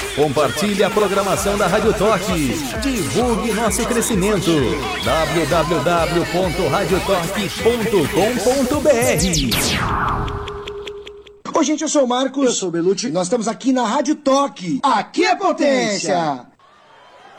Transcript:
Compartilhe a programação da Rádio Toque. Divulgue nosso crescimento. www.radiotoque.com.br. Oi, gente, eu sou o Marcos. Eu sou o Belucci. Nós estamos aqui na Rádio Toque. Aqui é potência!